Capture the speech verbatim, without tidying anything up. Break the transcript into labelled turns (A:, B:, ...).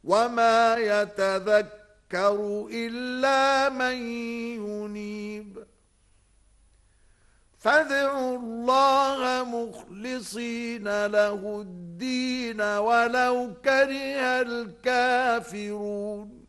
A: وما يتذكر إلا من ينيب فادعوا الله مخلصين له الدين ولو كره الكافرون